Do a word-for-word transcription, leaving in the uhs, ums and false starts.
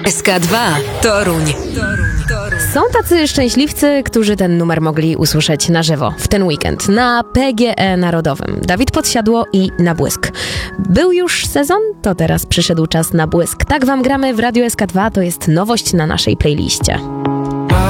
S K dwa Toruń. Są tacy szczęśliwcy, którzy ten numer mogli usłyszeć na żywo w ten weekend na P G E Narodowym. Dawid Podsiadło i Na Błysk. Był już sezon? To teraz przyszedł czas na błysk. Tak wam gramy w Radiu S K dwa, to jest nowość na naszej playliście.